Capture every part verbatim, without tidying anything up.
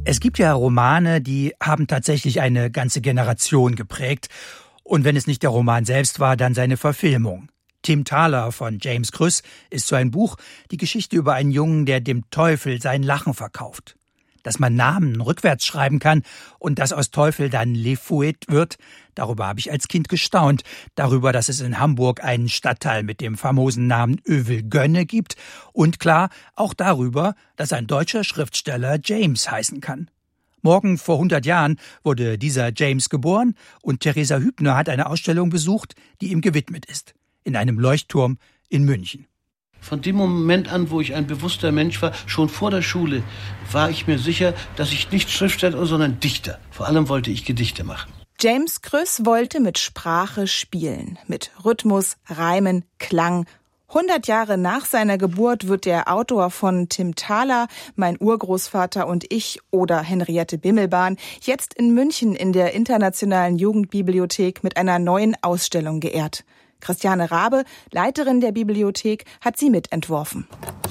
Es gibt ja Romane, die haben tatsächlich eine ganze Generation geprägt. Und wenn es nicht der Roman selbst war, dann seine Verfilmung. Tim Thaler von James Krüss ist so ein Buch, die Geschichte über einen Jungen, der dem Teufel sein Lachen verkauft. Dass man Namen rückwärts schreiben kann und dass aus Teufel dann Le Fouet wird, darüber habe ich als Kind gestaunt. Darüber, dass es in Hamburg einen Stadtteil mit dem famosen Namen Övelgönne gibt. Und klar, auch darüber, dass ein deutscher Schriftsteller James heißen kann. Morgen vor hundert Jahren wurde dieser James geboren und Theresa Hübner hat eine Ausstellung besucht, die ihm gewidmet ist. In einem Leuchtturm in München. Von dem Moment an, wo ich ein bewusster Mensch war, schon vor der Schule, war ich mir sicher, dass ich nicht Schriftsteller, sondern Dichter. Vor allem wollte ich Gedichte machen. James Krüss wollte mit Sprache spielen, mit Rhythmus, Reimen, Klang. Hundert Jahre nach seiner Geburt wird der Autor von Tim Thaler, Mein Urgroßvater und ich oder Henriette Bimmelbahn jetzt in München in der Internationalen Jugendbibliothek mit einer neuen Ausstellung geehrt. Christiane Rabe, Leiterin der Bibliothek, hat sie mitentworfen.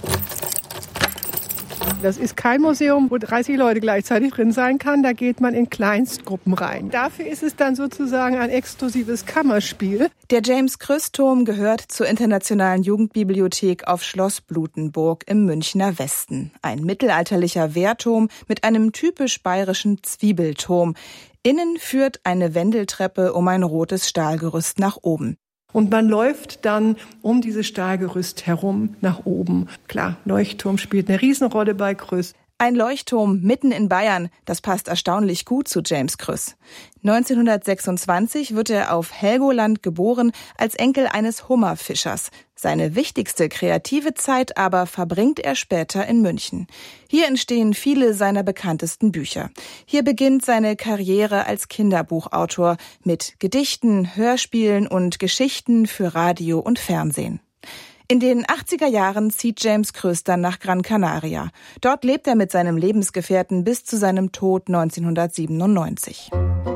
Das ist kein Museum, wo dreißig Leute gleichzeitig drin sein kann. Da geht man in Kleinstgruppen rein. Dafür ist es dann sozusagen ein exklusives Kammerspiel. Der James-Krüss-Turm gehört zur Internationalen Jugendbibliothek auf Schloss Blutenburg im Münchner Westen. Ein mittelalterlicher Wehrturm mit einem typisch bayerischen Zwiebelturm. Innen führt eine Wendeltreppe um ein rotes Stahlgerüst nach oben. Und man läuft dann um dieses Stahlgerüst herum nach oben. Klar, Leuchtturm spielt eine Riesenrolle bei Krüss. Ein Leuchtturm mitten in Bayern, das passt erstaunlich gut zu James Krüss. neunzehnhundertsechsundzwanzig wird er auf Helgoland geboren, als Enkel eines Hummerfischers. Seine wichtigste kreative Zeit aber verbringt er später in München. Hier entstehen viele seiner bekanntesten Bücher. Hier beginnt seine Karriere als Kinderbuchautor mit Gedichten, Hörspielen und Geschichten für Radio und Fernsehen. In den achtziger Jahren zieht James Krüss dann nach Gran Canaria. Dort lebt er mit seinem Lebensgefährten bis zu seinem Tod neunzehnhundertsiebenundneunzig.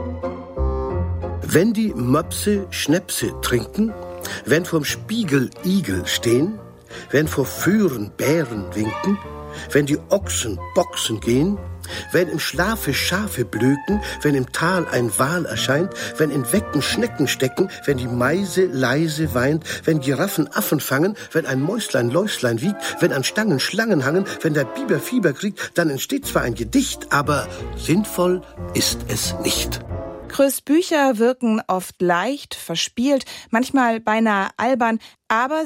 Wenn die Möpse Schnäpse trinken, wenn vorm Spiegel Igel stehen, wenn vor Föhren Bären winken, wenn die Ochsen boxen gehen, wenn im Schlafe Schafe blöken, wenn im Tal ein Wal erscheint, wenn in Wecken Schnecken stecken, wenn die Meise leise weint, wenn Giraffen Affen fangen, wenn ein Mäuslein Läuslein wiegt, wenn an Stangen Schlangen hangen, wenn der Biber Fieber kriegt, dann entsteht zwar ein Gedicht, aber sinnvoll ist es nicht. Krüss' Bücher wirken oft leicht, verspielt, manchmal beinahe albern, aber